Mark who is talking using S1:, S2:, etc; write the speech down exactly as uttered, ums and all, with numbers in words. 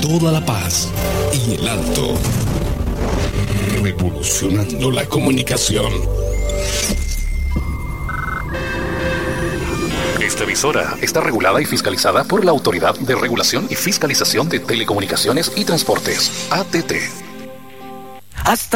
S1: toda la paz y el alto. Revolucionando la comunicación.
S2: Esta emisora está regulada y fiscalizada por la Autoridad de Regulación y Fiscalización de Telecomunicaciones y Transportes, A T T.
S3: Hasta